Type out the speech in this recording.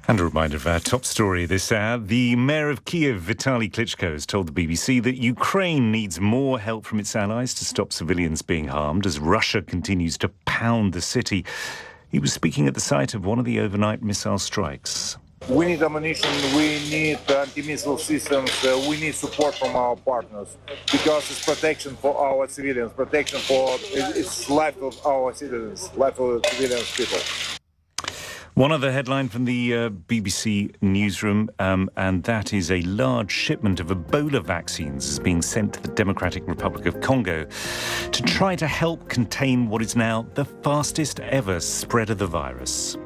And a reminder of our top story this hour. The mayor of Kiev, Vitaly Klitschko, has told the BBC that Ukraine needs more help from its allies to stop civilians being harmed as Russia continues to pound the city. He was speaking at the site of one of the overnight missile strikes. We need ammunition, we need anti-missile systems, we need support from our partners because it's protection for our civilians, protection for it's life of our citizens, life of civilians people. One other headline from the BBC newsroom, and that is a large shipment of Ebola vaccines is being sent to the Democratic Republic of Congo to try to help contain what is now the fastest ever spread of the virus.